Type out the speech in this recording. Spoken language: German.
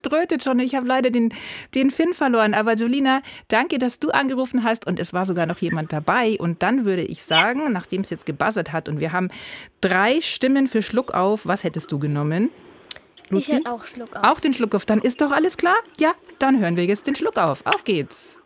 trötet schon. Ich habe leider den Finn verloren. Aber Julina, danke, dass du angerufen hast und es war sogar noch jemand dabei. Und dann würde ich sagen, nachdem es jetzt gebuzzert hat und wir haben 3 Stimmen für Schluck auf, was hättest du genommen? Luzi? Ich hätte auch Schluck auf. Auch den Schluck auf. Dann ist doch alles klar? Ja, dann hören wir jetzt den Schluck auf. Auf geht's.